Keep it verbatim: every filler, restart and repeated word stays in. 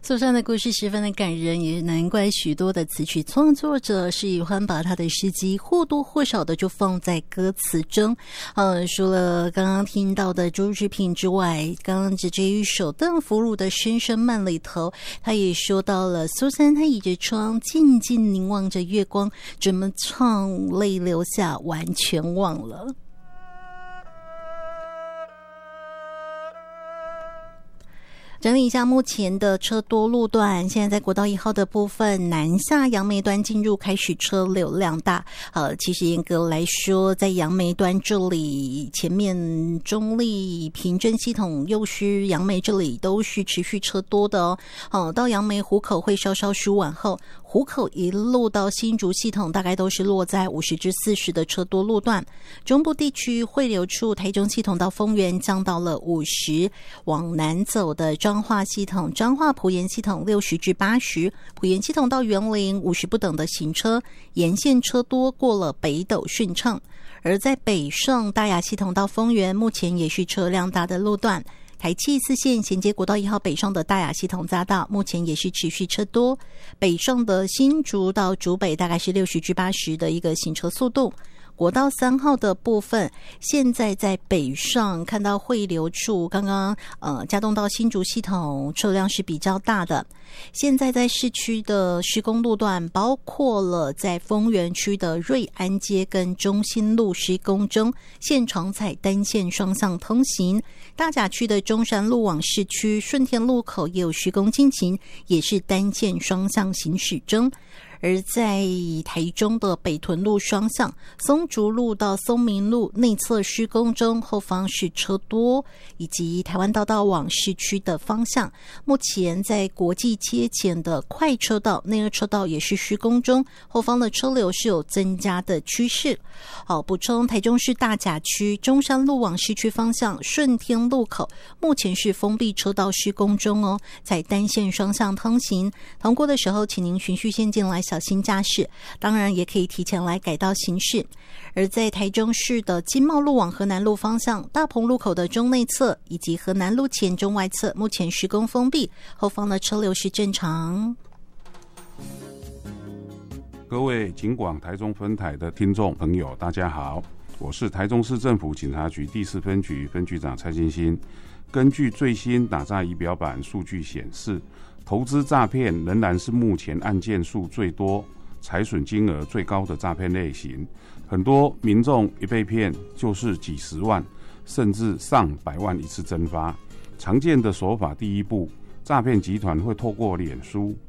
苏珊的故事十分的感人，也难怪许多的词曲创作者喜欢把他的诗集或多或少的就放在歌词中。呃，除了刚刚听到的周志平之外，刚刚这一首邓福如的《声声慢》里头，他也说到了苏珊，她倚着窗静静凝望着月光，怎么唱泪流下，完全忘了。整理一下目前的车多路段，现在在国道一号的部分南下杨梅端进入开始车流量大。呃，其实严格来说，在杨梅端这里，前面中立、平镇系统、右须、杨梅这里都是持续车多的哦。呃，到杨梅湖口会稍稍舒缓后，湖口一路到新竹系统大概都是落在五十至四十的车多路段。中部地区汇流处台中系统到丰原降到了五十，往南走的彰化系统、彰化埔盐系统六十至八十，埔盐系统到员林五十不等的行车，沿线车多，过了北斗顺畅。而在北上大雅系统到丰原，目前也是车辆大的路段。台七四线衔接国道一号北上的大雅系统匝道，目前也是持续车多。北上的新竹到竹北大概是六十至八十的一个行车速度。国道三号的部分，现在在北上看到汇流处，刚刚呃加动到新竹系统车辆是比较大的。现在在市区的施工路段，包括了在丰原区的瑞安街跟中心路施工中，现场采单线双向通行。大甲区的中山路往市区顺天路口也有施工进行，也是单线双向行驶中。而在台中的北屯路双向，松竹路到松明路内侧施工中，后方是车多，以及台湾大道往市区的方向。目前在国际街前的快车道、内二车道也是施工中，后方的车流是有增加的趋势。好，补充台中市大甲区中山路往市区方向顺天路口，目前是封闭车道施工中哦，在单线双向通行。通过的时候，请您循序渐进来小心驾驶，当然也可以提前来改道行驶。而在台中市的金茂路往河南路方向，大鹏路口的中内侧以及河南路前中外侧目前施工封闭，后方的车流是正常。 各位警广台中分台的听众朋友，大家好，我是台中市政府警察局第四分局分局长蔡金新。根据最新打诈仪表板数据显示，投资诈骗仍然是目前案件数最多、财损金额最高的诈骗类型。很多民众一被骗就是几十万，甚至上百万一次蒸发。常见的手法，第一步，诈骗集团会透过脸书、